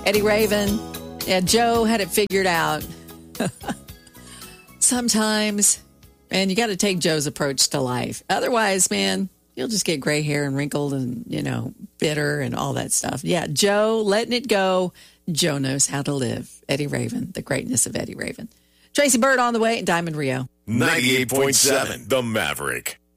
Eddie Raven. Yeah, Joe had it figured out. Sometimes, man, you got to take Joe's approach to life. Otherwise, man, you'll just get gray hair and wrinkled and, bitter and all that stuff. Yeah, Joe, letting it go. Joe knows how to live. Eddie Raven, the greatness of Eddie Raven. Tracy Bird on the way, Diamond Rio. 98.7, The Maverick.